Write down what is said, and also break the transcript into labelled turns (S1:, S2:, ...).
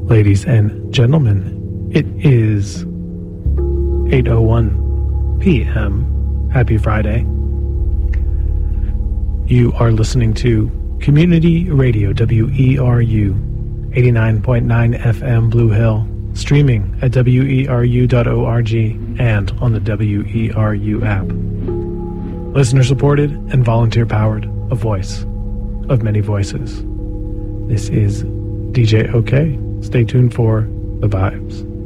S1: Ladies and gentlemen, it is 8:01 p.m. Happy Friday. You are listening to Community Radio, WERU, 89.9 FM Blue Hill, streaming at weru.org and on the WERU app. Listener-supported and volunteer-powered, a voice of many voices. This is DJ OK. Stay tuned for the vibes.